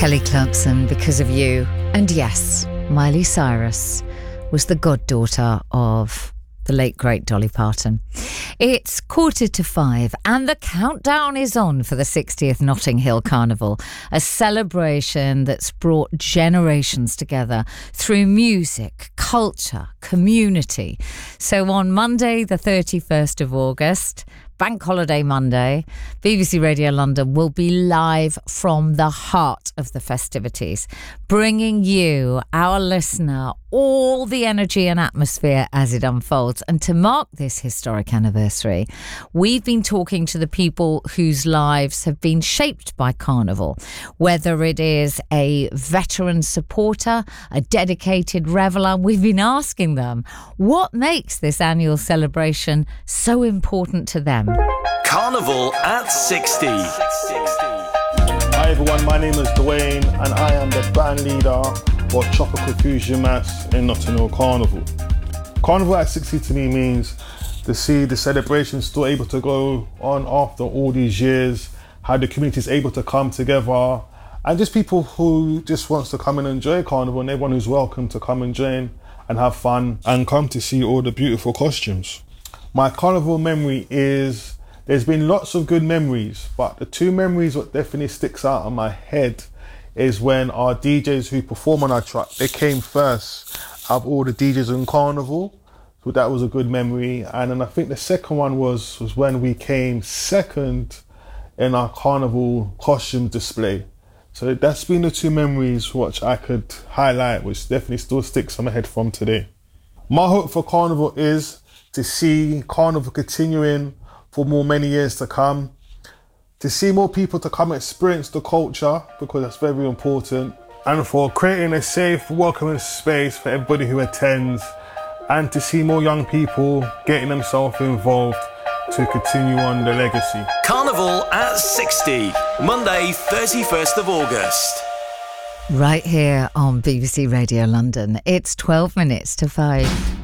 Kelly Clarkson, Because of You. And yes, Miley Cyrus was the goddaughter of the late, great Dolly Parton. It's 4:45 and the countdown is on for the 60th Notting Hill Carnival, a celebration that's brought generations together through music, culture, community. So on Monday, the 31st of August, Bank Holiday Monday, BBC Radio London will be live from the heart of the festivities, bringing you, our listener, all the energy and atmosphere as it unfolds. And to mark this historic anniversary, we've been talking to the people whose lives have been shaped by Carnival, whether it is a veteran supporter, a dedicated reveller. We've been asking them what makes this annual celebration so important to them. Carnival at 60. Hi everyone, my name is Dwayne and I am the band leader for Tropical Fusion Mass in Notting Hill Carnival. Carnival at 60 to me means to see the celebration still able to go on after all these years, how the community is able to come together, and just people who just wants to come and enjoy Carnival, and everyone who's welcome to come and join and have fun and come to see all the beautiful costumes. My Carnival memory is, there's been lots of good memories, but the two memories that definitely sticks out on my head is when our DJs who perform on our truck, they came first out of all the DJs in Carnival. So that was a good memory. And then I think the second one was when we came second in our Carnival costume display. So that's been the two memories which I could highlight, which definitely still sticks on my head from today. My hope for Carnival is to see Carnival continuing for many years to come, to see more people to come experience the culture, because that's very important, and for creating a safe, welcoming space for everybody who attends, and to see more young people getting themselves involved to continue on the legacy. Carnival at 60, Monday 31st of August. Right here on BBC Radio London. It's 12 minutes to 5.